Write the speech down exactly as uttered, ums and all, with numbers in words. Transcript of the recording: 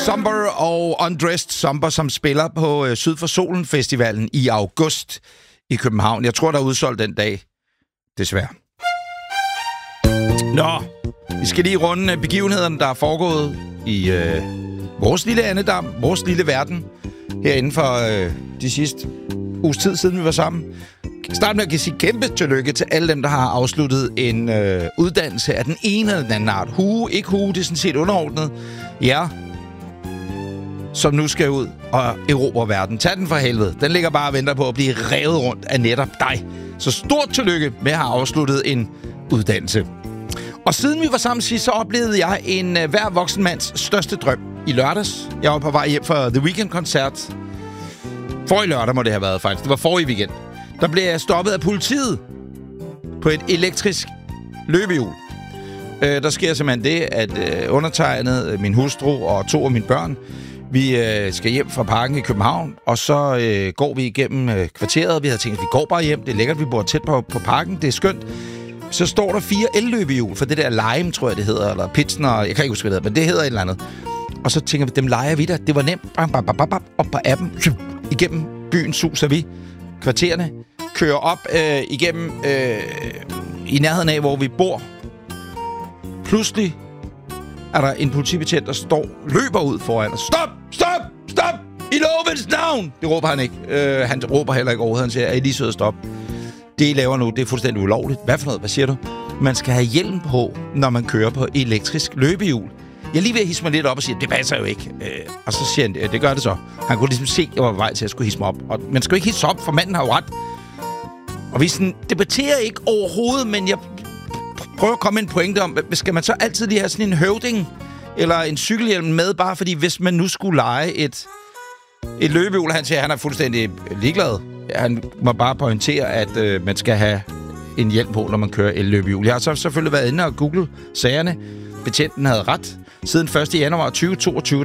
Somber og Undressed Somber, som spiller på øh, Syd for Solen Festivalen i august i København. Jeg tror, der er udsolgt den dag. Desværre. Nå, vi skal lige runde begivenhederne, der er foregået i øh, vores lille andedam, vores lille verden, herinde for øh, de sidste uges tid, siden vi var sammen. Start med at kan sige kæmpe tillykke til alle dem, der har afsluttet en øh, uddannelse af den ene eller den anden art. Hue, ikke hue, det er sådan set underordnet. Ja, som nu skal ud og erobre verden. Tag den for helvede. Den ligger bare og venter på at blive revet rundt af netop dig. Så stort tillykke med at have afsluttet en uddannelse. Og siden vi var sammen sidst, så oplevede jeg en uh, hver voksen mands største drøm i lørdags. Jeg var på vej hjem fra The Weeknd-koncert. Forrige lørdag må det have været, faktisk. Det var forrige weekend. Der blev jeg stoppet af politiet på et elektrisk løbehjul. Øh, der sker simpelthen det, at øh, undertegnet, min hustru og to af mine børn, vi øh, skal hjem fra parken i København, og så øh, går vi igennem øh, kvarteret. Vi havde tænkt, at vi går bare hjem. Det er lækkert, vi bor tæt på, på parken. Det er skønt. Så står der fire el-løbehjul for det der Lime, tror jeg det hedder, eller Pitsner, jeg kan ikke huske, hvad det hedder, men det hedder et eller andet. Og så tænker vi, dem leger vi da. Det var nemt. Bam, bam, bam, bam, op på appen. Igennem byen suser vi kvartererne. Kører op øh, igennem øh, i nærheden af, hvor vi bor. Pludselig er der en politibetjent, der står, løber ud foran os. Stop! Stop! Stop! I lovens navn! Det råber han ikke. Øh, han råber heller ikke overhovedet. Han siger, er I lige søde stop? Det, I laver nu, det er fuldstændig ulovligt. Hvad for noget? Hvad siger du? Man skal have hjelm på, når man kører på elektrisk løbehjul. Jeg er lige ved at hisse mig lidt op og sige, det passer jo ikke. Øh, og så siger han, det gør det så. Han kunne ligesom se, at jeg var på vej til at skulle hisse mig op. Og man skal jo ikke hisse op, for manden har jo ret. Og vi sådan, debatterer ikke overhovedet, men jeg prøver at komme med en pointe om, skal man så altid lige have sådan en høvding eller en cykelhjelm med, bare fordi hvis man nu skulle lege et, et løbehjul, han siger, han er fuldstændig ligeglad. Han må bare pointere, at øh, man skal have en hjelm på, når man kører et løbehjul. Jeg har så selvfølgelig været inde og google sagerne. Betjenten havde ret. Siden første januar tyve toogtyve,